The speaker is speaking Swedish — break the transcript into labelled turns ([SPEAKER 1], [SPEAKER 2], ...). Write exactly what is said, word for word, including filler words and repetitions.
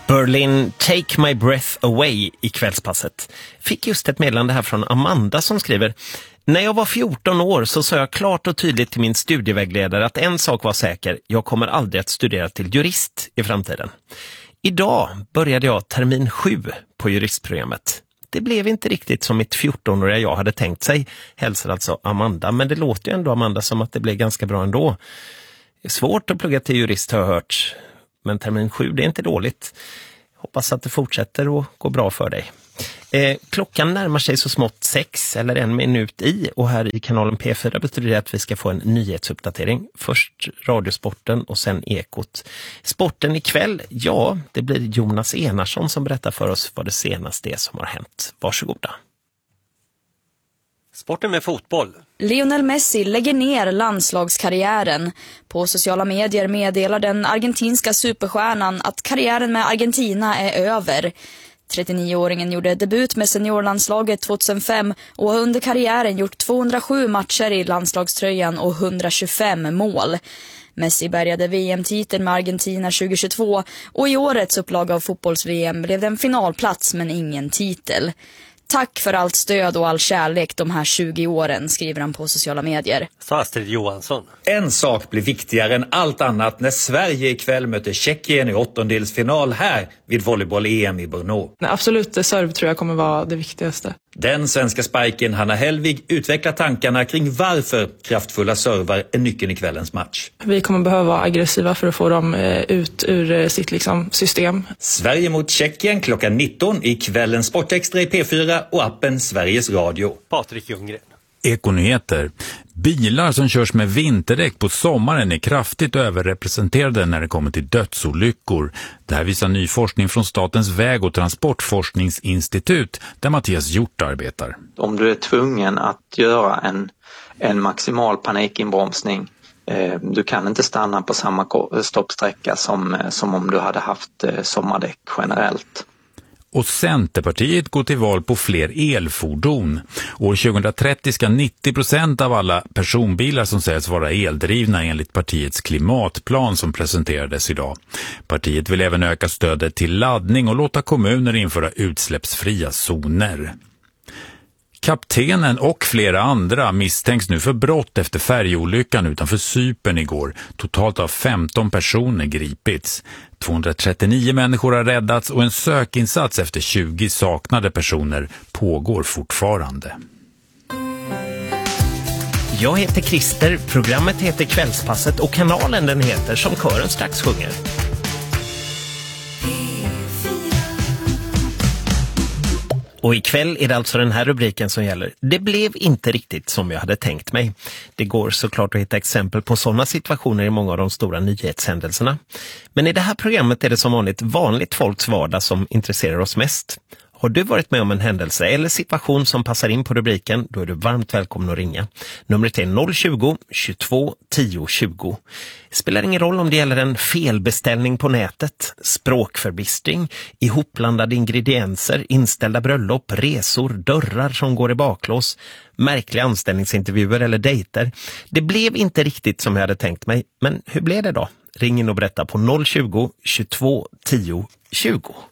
[SPEAKER 1] Berlin, Take My Breath Away i kvällspasset. Fick just ett meddelande här från Amanda som skriver: när jag var fjorton år så sa jag klart och tydligt till min studievägledare att en sak var säker, jag kommer aldrig att studera till jurist i framtiden. Idag började jag termin sju på juristprogrammet. Det blev inte riktigt som mitt fjortonåriga jag hade tänkt sig, hälsar alltså Amanda. Men det låter ju ändå, Amanda, som att det blev ganska bra ändå. Det är svårt att plugga till jurist, har jag hört. Men termin sju, det är inte dåligt. Hoppas att det fortsätter att gå bra för dig. Eh, klockan närmar sig så smått sex eller en minut i, och här i kanalen P fyra betyder det att vi ska få en nyhetsuppdatering. Först Radiosporten och sen Ekot. Sporten ikväll, ja, det blir Jonas Enarsson som berättar för oss vad det senaste är som har hänt. Varsågoda.
[SPEAKER 2] Sporten med fotboll.
[SPEAKER 3] Lionel Messi lägger ner landslagskarriären. På sociala medier meddelar den argentinska superstjärnan att karriären med Argentina är över. trettionioåringen gjorde debut med seniorlandslaget tjugohundrafem och har under karriären gjort tvåhundrasju matcher i landslagströjan och etthundratjugofem mål. Messi bärgade V M-titeln med Argentina tjugohundratjugotvå och i årets upplaga av fotbolls-V M blev det en finalplats men ingen titel. Tack för allt stöd och all kärlek de här tjugo åren, skriver han på sociala medier.
[SPEAKER 2] Sa Astrid Johansson.
[SPEAKER 4] En sak blir viktigare än allt annat när Sverige ikväll möter Tjeckien i åttondelsfinal här vid volleyboll-E M i Brno.
[SPEAKER 5] Nej, absolut, serv tror jag kommer vara det viktigaste.
[SPEAKER 4] Den svenska spiken Hanna Hellvig utvecklar tankarna kring varför kraftfulla servar är nyckeln i kvällens match.
[SPEAKER 5] Vi kommer behöva vara aggressiva för att få dem ut ur sitt liksom, system.
[SPEAKER 4] Sverige mot Tjeckien klockan nitton i kvällens Sportextra i P fyra och appen Sveriges Radio.
[SPEAKER 2] Patrik Ljunggren.
[SPEAKER 6] Ekonyheter. Bilar som körs med vinterdäck på sommaren är kraftigt överrepresenterade när det kommer till dödsolyckor. Det här visar ny forskning från Statens väg- och transportforskningsinstitut där Mattias Hjort arbetar.
[SPEAKER 7] Om du är tvungen att göra en, en maximal panikinbromsning, eh, du kan inte stanna på samma stoppsträcka som, som om du hade haft eh, sommardäck generellt.
[SPEAKER 6] Och Centerpartiet går till val på fler elfordon. År tjugohundratrettio ska nittio procent av alla personbilar som sägs vara eldrivna enligt partiets klimatplan som presenterades idag. Partiet vill även öka stödet till laddning och låta kommuner införa utsläppsfria zoner. Kaptenen och flera andra misstänks nu för brott efter färjeolyckan utanför Cypern igår. Totalt har femton personer gripits. tvåhundratrettionio människor har räddats och en sökinsats efter tjugo saknade personer pågår fortfarande.
[SPEAKER 1] Jag heter Christer, programmet heter Kvällspasset och kanalen den heter som kören strax sjunger. Och ikväll är det alltså den här rubriken som gäller. Det blev inte riktigt som jag hade tänkt mig. Det går såklart att hitta exempel på sådana situationer i många av de stora nyhetshändelserna. Men i det här programmet är det som vanligt vanligt folks vardag som intresserar oss mest. Har du varit med om en händelse eller situation som passar in på rubriken, då är du varmt välkommen att ringa. Numret är noll tjugo, tjugotvå, tio, tjugo. Spelar ingen roll om det gäller en felbeställning på nätet, språkförbistring, ihopblandade ingredienser, inställda bröllop, resor, dörrar som går i baklås, märkliga anställningsintervjuer eller dejter. Det blev inte riktigt som jag hade tänkt mig, men hur blev det då? Ring in och berätta på noll tjugo, tjugotvå, tio, tjugo.